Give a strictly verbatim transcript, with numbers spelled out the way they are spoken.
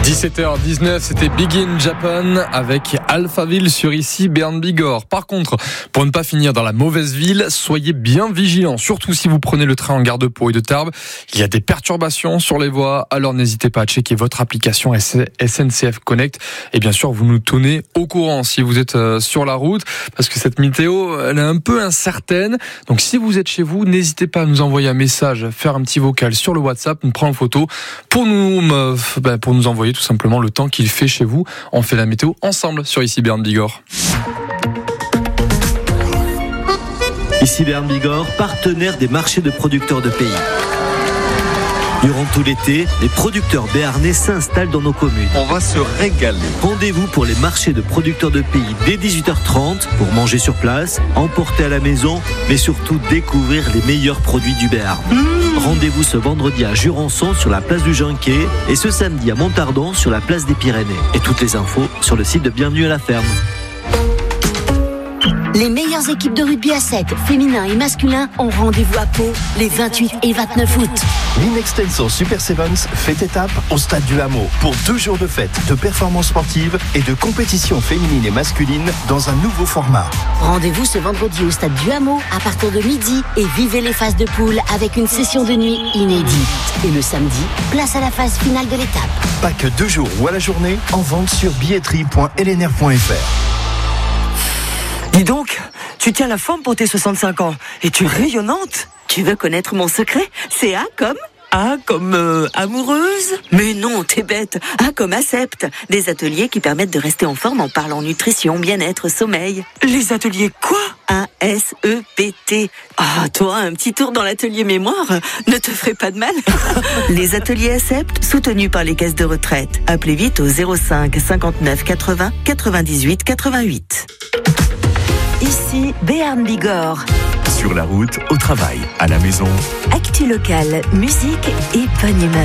dix-sept heures dix-neuf, c'était Big in Japan avec Alphaville sur ici Béarn Bigorre. Par contre, pour ne pas finir dans la mauvaise ville, soyez bien vigilants, surtout si vous prenez le train en gare de Pau et de Tarbes. Il y a des perturbations sur les voies, alors n'hésitez pas à checker votre application S N C F Connect. Et bien sûr, vous nous tenez au courant si vous êtes sur la route, parce que cette météo, elle est un peu incertaine. Donc si vous êtes chez vous, n'hésitez pas à nous envoyer un message, faire un petit vocal sur le WhatsApp, nous prendre en photo pour nous, ben, pour nous envoyer tout simplement le temps qu'il fait chez vous. On fait la météo ensemble sur ici Béarn Bigorre. Ici Béarn Bigorre, partenaire des marchés de producteurs de pays. Durant tout l'été, les producteurs béarnais s'installent dans nos communes. On va se régaler. Rendez-vous pour les marchés de producteurs de pays dès dix-huit heures trente pour manger sur place, emporter à la maison, mais surtout découvrir les meilleurs produits du Béarn. Mmh. Rendez-vous ce vendredi à Jurançon sur la place du Junquet et ce samedi à Montardon sur la place des Pyrénées. Et toutes les infos sur le site de Bienvenue à la ferme. Les meilleures équipes de rugby à sept, féminin et masculin, ont rendez-vous à Pau les vingt-huit et vingt-neuf août. L'Inextenso Super Sevens fait étape au Stade du Hameau pour deux jours de fête, de performances sportives et de compétition féminine et masculine dans un nouveau format. Rendez-vous ce vendredi au Stade du Hameau à partir de midi et vivez les phases de poule avec une session de nuit inédite. Et le samedi, place à la phase finale de l'étape. Pas que deux jours ou à la journée, en vente sur billetterie point L N R point F R. Dis donc, tu tiens la forme pour tes soixante-cinq ans et tu es rayonnante. Tu veux connaître mon secret? C'est A comme A comme euh, amoureuse? Mais non, t'es bête. A comme Accept. Des ateliers qui permettent de rester en forme en parlant nutrition, bien-être, sommeil. Les ateliers quoi? A S E P T. Ah, toi, un petit tour dans l'atelier mémoire ne te ferait pas de mal. Les ateliers Accept, soutenus par les caisses de retraite. Appelez vite au zéro cinq cinquante-neuf quatre-vingts quatre-vingt-dix-huit quatre-vingt-huit. Ici, Béarn Bigorre. Sur la route, au travail, à la maison. Actu local, musique et bonne humeur.